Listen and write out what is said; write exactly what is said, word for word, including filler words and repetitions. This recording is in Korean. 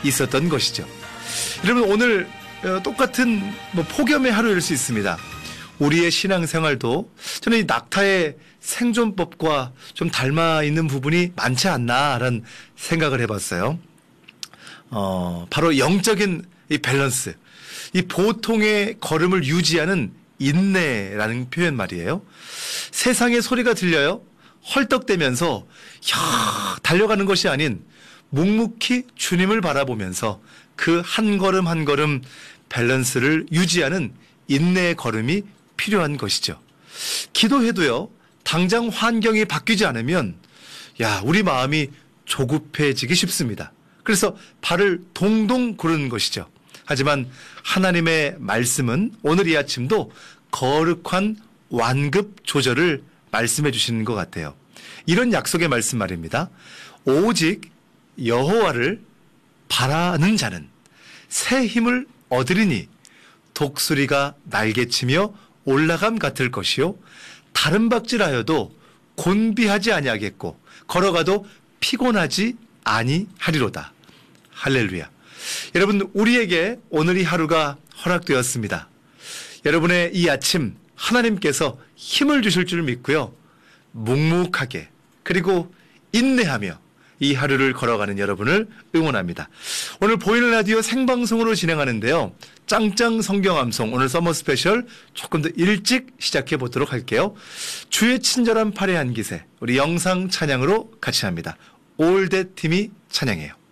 있었던 것이죠. 여러분, 오늘 똑같은 뭐 폭염의 하루일 수 있습니다. 우리의 신앙생활도 저는 이 낙타의 생존법과 좀 닮아 있는 부분이 많지 않나라는 생각을 해봤어요. 어, 바로 영적인 이 밸런스, 이 보통의 걸음을 유지하는 인내라는 표현 말이에요. 세상의 소리가 들려요. 헐떡대면서 야, 달려가는 것이 아닌 묵묵히 주님을 바라보면서 그 한 걸음 한 걸음 밸런스를 유지하는 인내의 걸음이 필요한 것이죠. 기도해도요, 당장 환경이 바뀌지 않으면 야, 우리 마음이 조급해지기 쉽습니다. 그래서 발을 동동 구르는 것이죠. 하지만 하나님의 말씀은 오늘 이 아침도 거룩한 완급 조절을 말씀해 주시는 것 같아요. 이런 약속의 말씀 말입니다. 오직 여호와를 바라는 자는 새 힘을 얻으리니 독수리가 날개치며 올라감 같을 것이요 다른 박질하여도 곤비하지 아니하겠고 걸어가도 피곤하지 아니하리로다. 할렐루야. 여러분, 우리에게 오늘 이 하루가 허락되었습니다. 여러분의 이 아침 하나님께서 힘을 주실 줄 믿고요, 묵묵하게 그리고 인내하며 이 하루를 걸어가는 여러분을 응원합니다. 오늘 보이는 라디오 생방송으로 진행하는데요, 짱짱 성경암송 오늘 서머 스페셜 조금 더 일찍 시작해 보도록 할게요. 주의 친절한 팔의 한 기세, 우리 영상 찬양으로 같이 합니다. 올댓 팀이 찬양해요.